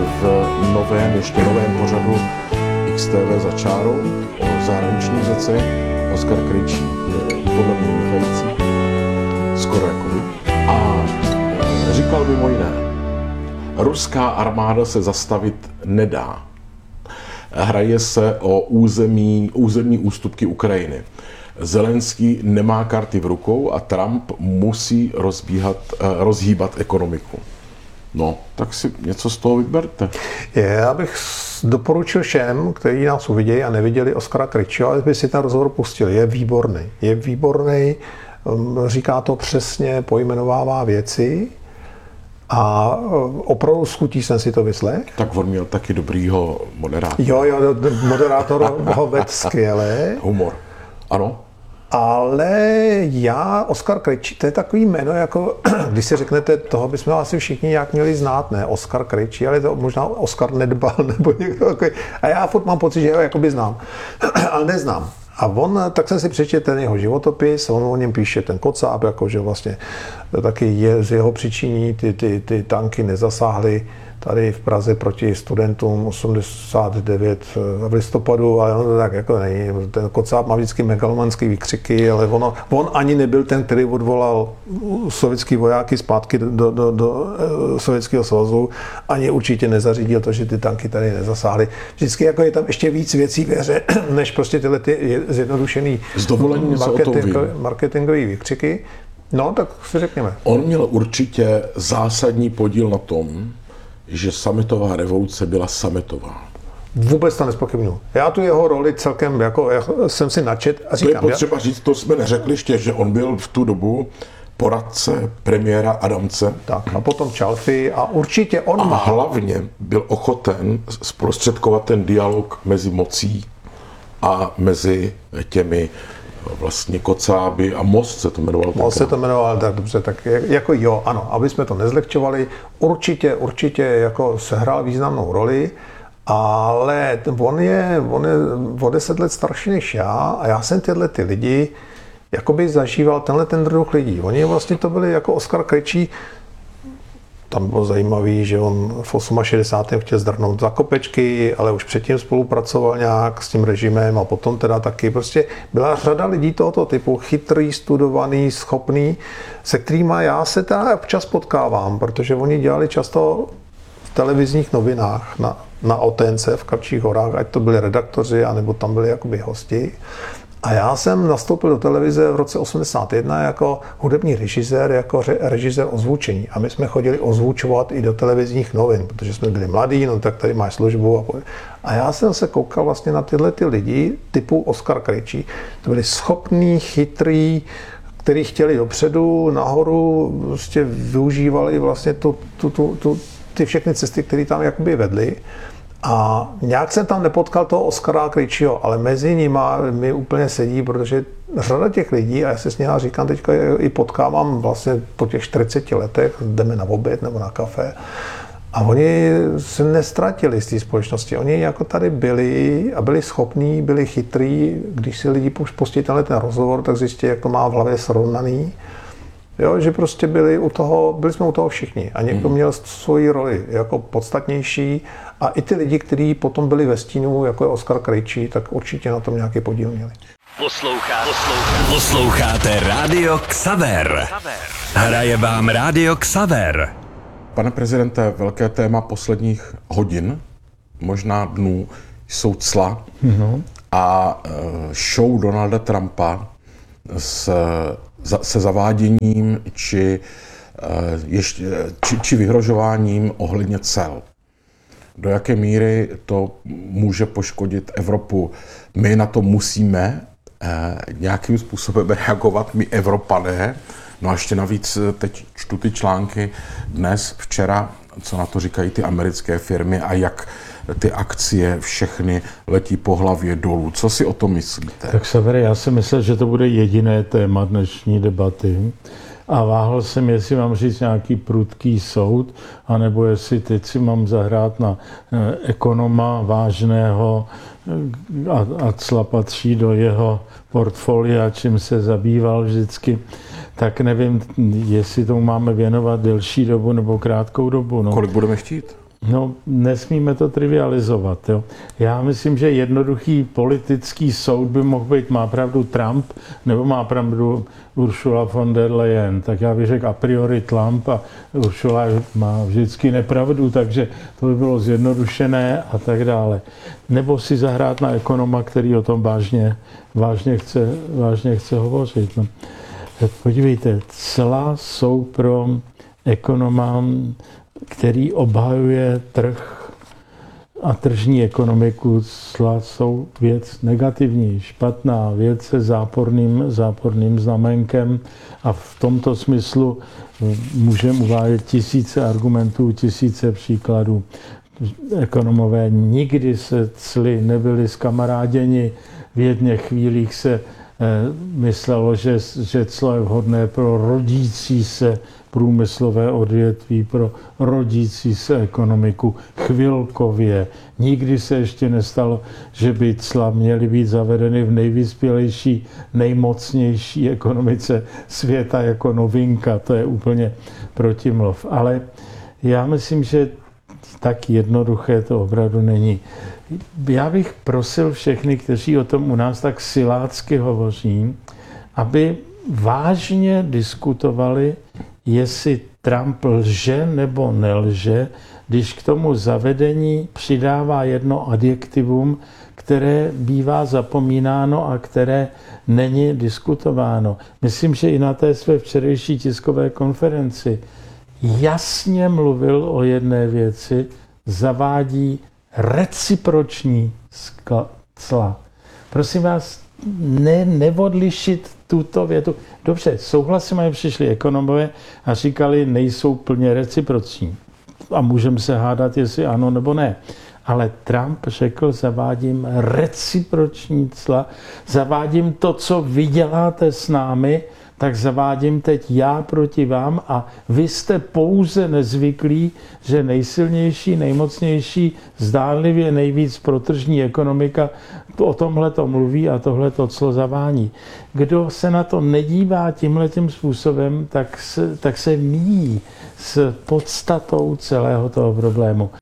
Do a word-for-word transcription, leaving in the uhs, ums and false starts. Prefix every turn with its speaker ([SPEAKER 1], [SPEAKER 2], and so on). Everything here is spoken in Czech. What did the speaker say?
[SPEAKER 1] v novém, ještě novém pořadu X T V za čárou o zahraniční věci. Oskar Krejčí je podle mě vynikající, skoro jako vy. A říkal mimo jiné, ruská armáda se zastavit nedá. Hraje se o území, územní ústupky Ukrajiny. Zelenský nemá karty v rukou a Trump musí rozbíhat, rozhýbat ekonomiku. No, tak si něco z toho vyberte.
[SPEAKER 2] Já bych doporučil všem, kteří nás uvidějí a neviděli Oskara Krejčího, aby si ten rozhovor pustili. Je výborný. Je výborný, říká to přesně, pojmenovává věci a opravdu schutí jsem si to vyslech.
[SPEAKER 1] Tak on měl taky dobrýho moderátora.
[SPEAKER 2] Jo, jo, moderátor ho vedl skvěle.
[SPEAKER 1] Humor. Ano.
[SPEAKER 2] Ale já, Oskar Krejčí, to je takový jméno, jako když si řeknete, toho bychom asi všichni nějak měli znát, ne? Oskar Krejčí, ale to možná Oskar Nedbal nebo někdo takový. A já furt mám pocit, že ho jakoby znám, ale neznám. A on, tak jsem si přečetl ten jeho životopis, on o něm píše ten Kocáb, jakože vlastně taky je z jeho přičiní, ty, ty, ty tanky nezasáhly tady v Praze proti studentům osmdesát devět v listopadu, ale ono to tak jako není. Ten Kocáb má vždycky megalomanský výkřiky, ale ono, on ani nebyl ten, který odvolal sovětský vojáky zpátky do, do, do, do Sovětského svazu, ani určitě nezařídil to, že ty tanky tady nezasáhly. Vždycky jako je tam ještě víc věcí ve hře, než prostě tyhle ty zjednodušený marketing, marketingový výkřiky. No, tak si řekněme.
[SPEAKER 1] On měl určitě zásadní podíl na tom, že sametová revoluce byla sametová.
[SPEAKER 2] Vůbec to nezpochybnuju. Já tu jeho roli celkem, jako jsem si načet a říkám...
[SPEAKER 1] To je potřeba já... říct, to jsme neřekli ještě, že on byl v tu dobu poradce premiéra Adamce.
[SPEAKER 2] Tak a potom Čalfy a určitě on
[SPEAKER 1] a
[SPEAKER 2] má...
[SPEAKER 1] hlavně byl ochoten zprostředkovat ten dialog mezi mocí a mezi těmi vlastně Kocáby a Most se to jmenoval.
[SPEAKER 2] Most se to jmenoval, tak dobře, tak jako jo, ano, aby jsme to nezlehčovali, určitě, určitě jako sehrál významnou roli, ale on je, on je o deset let starší než já a já jsem tyhle ty lidi jakoby zažíval tenhle ten druh lidí. Oni vlastně to byli jako Oskar Krejčí. Tam bylo zajímavý, že on v šedesátém osmém chtěl zdrhnout za kopečky, ale už předtím spolupracoval nějak s tím režimem a potom teda taky. Prostě byla řada lidí tohoto typu, chytrý, studovaný, schopný, se kterými já se teda občas potkávám, protože oni dělali často v televizních novinách na, na O T N C v Kavčích horách, ať to byli redaktoři, anebo tam byli jakoby hosti. A já jsem nastoupil do televize v roce osmdesát jedna jako hudební režisér, jako režisér ozvučení. A my jsme chodili ozvučovat i do televizních novin, protože jsme byli mladí, no tak tady máš službu. A, a já jsem se koukal vlastně na tyhle ty lidi typu Oskar Krejčí. To byli schopní, chytrý, kteří chtěli dopředu, nahoru, prostě využívali vlastně tu, tu, tu, tu, ty všechny cesty, které tam jakoby vedly. A nějak jsem tam nepotkal toho Oskara Krejčího, ale mezi nima mi úplně sedí, protože řada těch lidí, a já si s nimi říkám teďka i potkávám vlastně po těch čtyřiceti letech, jdeme na oběd nebo na kafe, a oni se nestratili z té společnosti. Oni jako tady byli a byli schopní, byli chytrý. Když si lidi pustí tenhle ten rozhovor, tak zjistí, jak to má v hlavě srovnaný. Jo, že prostě byli u toho, byli jsme u toho všichni a někdo měl svoji roli jako podstatnější a i ty lidi, kteří potom byli ve stínu, jako je Oskar Krejčí, tak určitě na tom nějaký podíl měli.
[SPEAKER 3] Poslouchá, poslouchá. Posloucháte Rádio Xaver. Hraje vám Rádio Xaver.
[SPEAKER 1] Pane prezidente, velké téma posledních hodin, možná dnů, jsou cla mm-hmm. a show Donalda Trumpa s se zaváděním či, ještě, či, či vyhrožováním ohledně cel. Do jaké míry to může poškodit Evropu? My na to musíme eh, nějakým způsobem reagovat, my Evropané. No a ještě navíc teď čtu ty články dnes, včera, co na to říkají ty americké firmy a jak ty akcie všechny letí po hlavě dolů. Co si o tom myslíte?
[SPEAKER 4] Tak Savere, já si myslel, že to bude jediné téma dnešní debaty a váhal jsem, jestli mám říct nějaký prudký soud, anebo jestli teď si mám zahrát na ekonoma vážného a, a cla patří do jeho portfolia, čím se zabýval vždycky, tak nevím, jestli tomu máme věnovat delší dobu nebo krátkou dobu. No.
[SPEAKER 1] Kolik budeme chtít?
[SPEAKER 4] No, nesmíme to trivializovat. Jo. Já myslím, že jednoduchý politický soud by mohl být, má pravdu Trump, nebo má pravdu Ursula von der Leyen. Tak já bych řekl a priori Trump a Ursula má vždycky nepravdu, takže to by bylo zjednodušené a tak dále. Nebo si zahrát na ekonoma, který o tom vážně, vážně, chce, vážně chce hovořit. No. Podívejte, cla jsou pro ekonoma, který obhajuje trh a tržní ekonomiku, cla jsou věc negativní, špatná věc se záporným, záporným znamenkem a v tomto smyslu můžeme uvádět tisíce argumentů, tisíce příkladů. Ekonomové nikdy se cly nebyli zkamaráděni, v jedných chvílích se myslelo, že, že clo je vhodné pro rodící se průmyslové odvětví, pro rodící se ekonomiku chvilkově. Nikdy se ještě nestalo, že by cla měly být zavedeny v nejvyspělejší, nejmocnější ekonomice světa jako novinka. To je úplně protimluv. Ale já myslím, že tak jednoduché to opravdu není. Já bych prosil všechny, kteří o tom u nás tak silácky hovoří, aby vážně diskutovali, jestli Trump lže nebo nelže, když k tomu zavedení přidává jedno adjektivum, které bývá zapomínáno a které není diskutováno. Myslím, že i na té své včerejší tiskové konferenci jasně mluvil o jedné věci, zavádí reciproční cla. Prosím vás, ne, neodlišit tuto větu. Dobře, souhlasím, že přišli ekonomové a říkali, nejsou plně reciproční. A můžeme se hádat, jestli ano nebo ne. Ale Trump řekl, zavádím reciproční cla, zavádím to, co vy děláte s námi, tak zavádím teď já proti vám a vy jste pouze nezvyklí, že nejsilnější, nejmocnější, zdánlivě nejvíc protržní ekonomika o tomhle to mluví a tohle to clo zavání. Kdo se na to nedívá tímhletím způsobem, tak se, tak se míjí s podstatou celého toho problému.